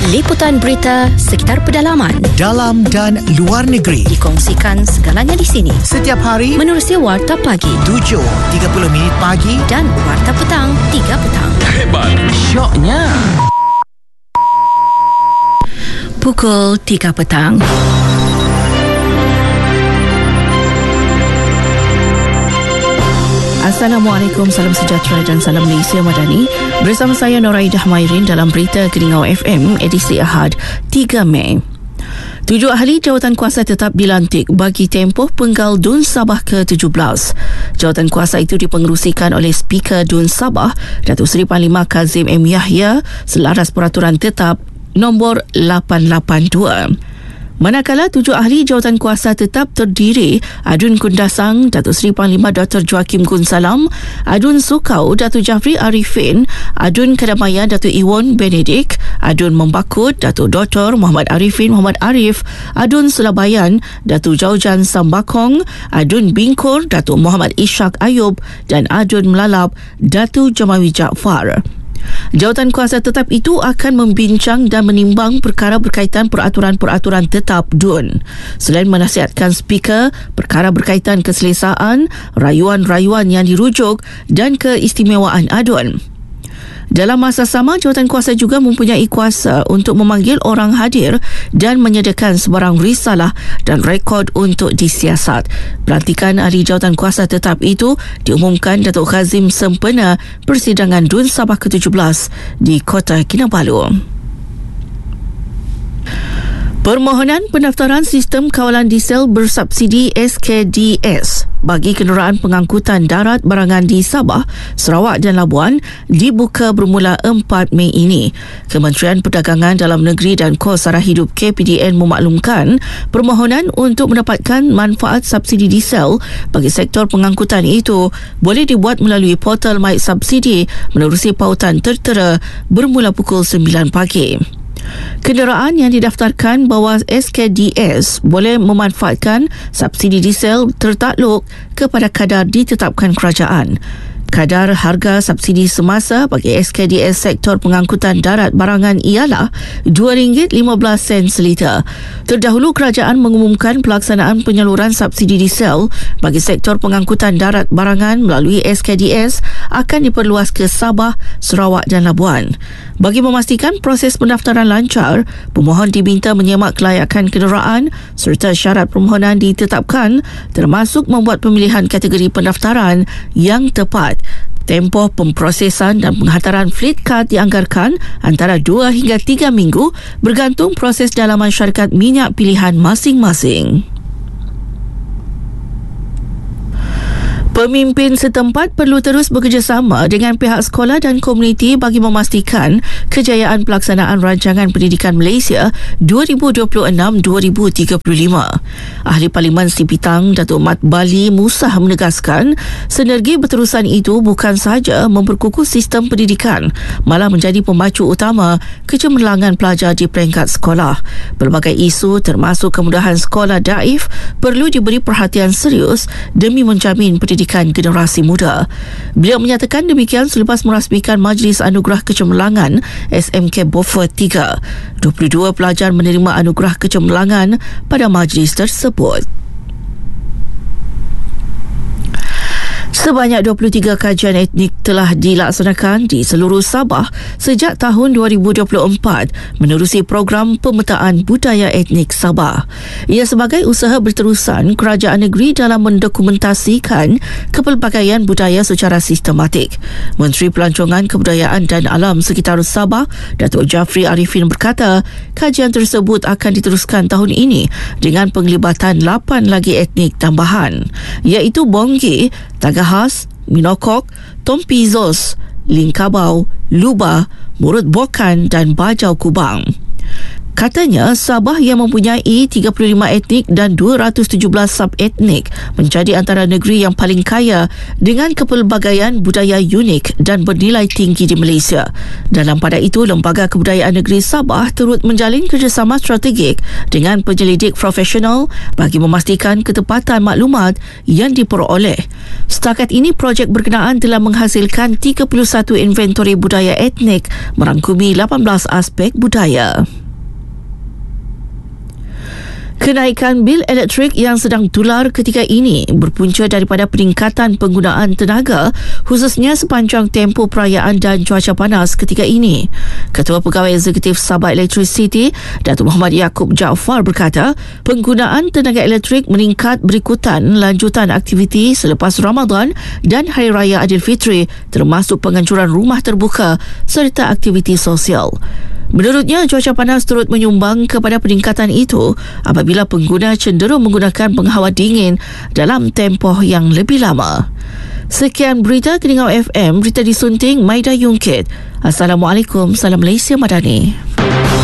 Liputan berita sekitar pedalaman, dalam dan luar negeri, dikongsikan segalanya di sini. Setiap hari menerusi Warta Pagi 7.30 pagi dan Warta Petang 3 petang. Hebat, syoknya. Pukul 3 petang. Assalamualaikum, salam sejahtera dan salam Malaysia Madani. Bersama saya Noraidah Mairin dalam Berita Keningau FM edisi Ahad 3 Mei. 7 ahli jawatan kuasa tetap dilantik bagi tempoh penggal DUN Sabah ke-17. Jawatan kuasa itu dipengerusikan oleh Speaker DUN Sabah, Datuk Seri Panglima Kazim M. Yahya selaras peraturan tetap nombor 882. Manakala 7 ahli jawatan kuasa tetap terdiri Adun Kundasang, Datuk Seri Panglima Dr. Joakim Gun Salam, Adun Sukau, Datuk Jafri Arifin, Adun Kedamaian, Datuk Iwan Benedict, Adun Membakut, Datuk Dr. Muhammad Arifin Muhammad Arif, Adun Sulabayan, Datuk Jaujan Sambakong, Adun Bingkur, Datuk Muhammad Ishak Ayub dan Adun Melalap, Datuk Jamawi Jaafar. Jawatan kuasa tetap itu akan membincang dan menimbang perkara berkaitan peraturan-peraturan tetap DUN. Selain menasihatkan speaker perkara berkaitan keselesaan, rayuan-rayuan yang dirujuk dan keistimewaan ADUN. Dalam masa sama, jawatan kuasa juga mempunyai kuasa untuk memanggil orang hadir dan menyediakan sebarang risalah dan rekod untuk disiasat. Pelantikan ahli jawatan kuasa tetap itu diumumkan Datuk Kazim sempena persidangan DUN Sabah ke-17 di Kota Kinabalu. Permohonan pendaftaran sistem kawalan diesel bersubsidi SKDS bagi kenderaan pengangkutan darat barangan di Sabah, Sarawak dan Labuan dibuka bermula 4 Mei ini. Kementerian Perdagangan Dalam Negeri dan Kos Sara Hidup KPDN memaklumkan permohonan untuk mendapatkan manfaat subsidi diesel bagi sektor pengangkutan itu boleh dibuat melalui portal My Subsidi menerusi pautan tertera bermula pukul 9 pagi. Kenderaan yang didaftarkan bawah SKDS boleh memanfaatkan subsidi diesel tertakluk kepada kadar ditetapkan kerajaan. Kadar harga subsidi semasa bagi SKDS sektor pengangkutan darat barangan ialah RM2.15 seliter. Terdahulu kerajaan mengumumkan pelaksanaan penyaluran subsidi diesel bagi sektor pengangkutan darat barangan melalui SKDS akan diperluas ke Sabah, Sarawak dan Labuan. Bagi memastikan proses pendaftaran lancar, pemohon diminta menyemak kelayakan kenderaan serta syarat permohonan ditetapkan termasuk membuat pemilihan kategori pendaftaran yang tepat. Tempoh pemprosesan dan penghantaran fleet card dianggarkan antara 2 hingga 3 minggu bergantung proses dalaman syarikat minyak pilihan masing-masing. Pemimpin setempat perlu terus bekerjasama dengan pihak sekolah dan komuniti bagi memastikan kejayaan pelaksanaan Rancangan Pendidikan Malaysia 2026-2035. Ahli Parlimen Sipitang, Datuk Mat Bali Musah menegaskan sinergi berterusan itu bukan sahaja memperkukuh sistem pendidikan, malah menjadi pemacu utama kecemerlangan pelajar di peringkat sekolah. Pelbagai isu termasuk kemudahan sekolah daif perlu diberi perhatian serius demi menjamin pendidikan generasi muda. Beliau menyatakan demikian selepas merasmikan Majlis Anugerah Kecemerlangan SMK Beaufort 3. 22 pelajar menerima anugerah kecemerlangan pada majlis tersebut. Sebanyak 23 kajian etnik telah dilaksanakan di seluruh Sabah sejak tahun 2024 menerusi program pemetaan budaya etnik Sabah. Ia sebagai usaha berterusan kerajaan negeri dalam mendokumentasikan kepelbagaian budaya secara sistematik. Menteri Pelancongan Kebudayaan dan Alam Sekitar Sabah, Datuk Jafri Arifin berkata, kajian tersebut akan diteruskan tahun ini dengan penglibatan 8 lagi etnik tambahan, iaitu Bongge, Tagahas, Minokok, Tompizos, Lingkabau, Luba, Murut Bokan dan Bajau Kubang. Katanya, Sabah yang mempunyai 35 etnik dan 217 sub-etnik menjadi antara negeri yang paling kaya dengan kepelbagaian budaya unik dan bernilai tinggi di Malaysia. Dalam pada itu, Lembaga Kebudayaan Negeri Sabah turut menjalin kerjasama strategik dengan penyelidik profesional bagi memastikan ketepatan maklumat yang diperoleh. Setakat ini, projek berkenaan telah menghasilkan 31 inventori budaya etnik merangkumi 18 aspek budaya. Kenaikan bil elektrik yang sedang tular ketika ini berpunca daripada peningkatan penggunaan tenaga khususnya sepanjang tempoh perayaan dan cuaca panas ketika ini. Ketua Pegawai Eksekutif Sabah Electricity, Datuk Muhammad Yaakob Jaafar berkata, penggunaan tenaga elektrik meningkat berikutan lanjutan aktiviti selepas Ramadan dan Hari Raya Aidilfitri termasuk penghancuran rumah terbuka serta aktiviti sosial. Menurutnya, cuaca panas turut menyumbang kepada peningkatan itu apabila pengguna cenderung menggunakan penghawa dingin dalam tempoh yang lebih lama. Sekian berita Keningau FM, berita disunting Maida Yungkit. Assalamualaikum, salam Malaysia Madani.